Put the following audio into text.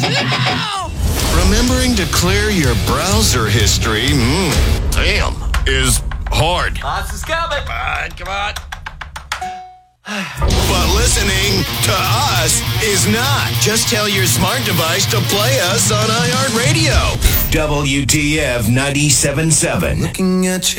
Remembering to clear your browser history, damn, is hard. Boss is coming. Come on. But listening to us is not. Just tell your smart device to play us on iHeartRadio. WTF 97.7. Looking at you.